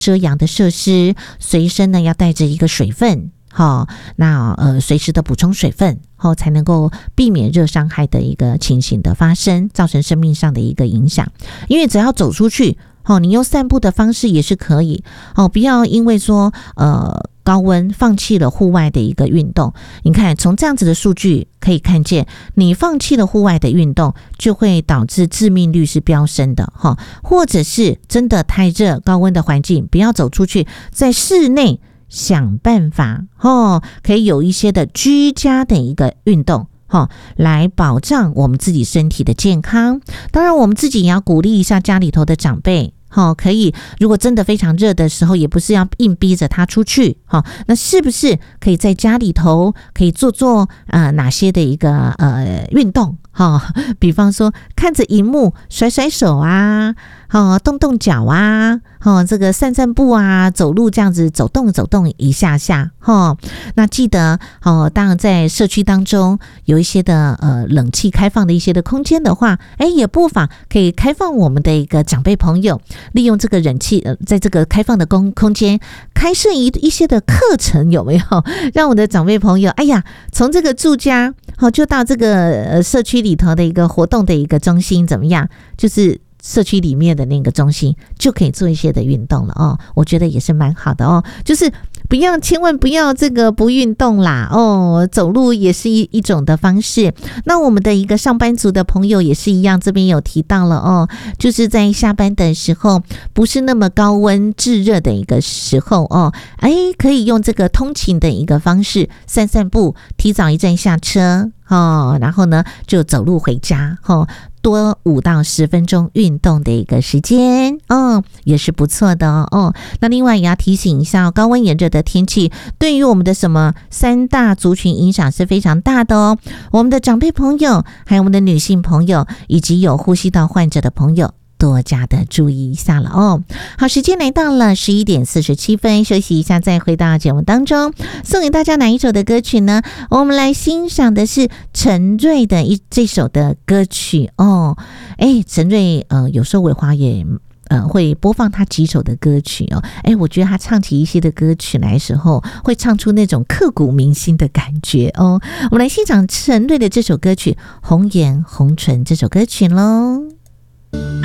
遮阳的设施，随身呢要带着一个水分。那随时的补充水分，才能够避免热伤害的一个情形的发生，造成生命上的一个影响。因为只要走出去，你用散步的方式也是可以，不要因为说高温放弃了户外的一个运动。你看从这样子的数据可以看见，你放弃了户外的运动，就会导致致命率是飙升的，或者是真的太热高温的环境，不要走出去，在室内想办法可以有一些的居家的一个运动来保障我们自己身体的健康。当然我们自己也要鼓励一下家里头的长辈，可以如果真的非常热的时候，也不是要硬逼着他出去，那是不是可以在家里头可以做哪些的一个运动，比方说看着荧幕甩甩手啊，动动脚啊，这个散散步啊，走路这样子走动一下下，那记得当然在社区当中有一些的冷气开放的一些的空间的话，也不妨可以开放我们的一个长辈朋友，利用这个冷气在这个开放的空间开设一些的课程，有没有让我的长辈朋友从这个住家就到这个社区里头的一个活动的一个中心，怎么样，就是社区里面的那个中心就可以做一些的运动了我觉得也是蛮好的就是千万不要这个不运动啦走路也是一种的方式。那我们的一个上班族的朋友也是一样，这边有提到了就是在下班的时候不是那么高温炙热的一个时候可以用这个通勤的一个方式散散步，提早一站下车然后呢就走路回家多5到10分钟运动的一个时间也是不错的那另外也要提醒一下高温炎热的天气对于我们的3大族群影响是非常大的我们的长辈朋友，还有我们的女性朋友，以及有呼吸道患者的朋友，多加的注意一下了好，时间来到了11点47分，休息一下再回到节目当中。送给大家哪一首的歌曲呢？我们来欣赏的是陈瑞的这首的歌曲陈瑞有时候伟华也会播放他几首的歌曲我觉得他唱起一些的歌曲来的时候，会唱出那种刻骨铭心的感觉我们来欣赏陈瑞的这首歌曲《红颜红唇》这首歌曲咯。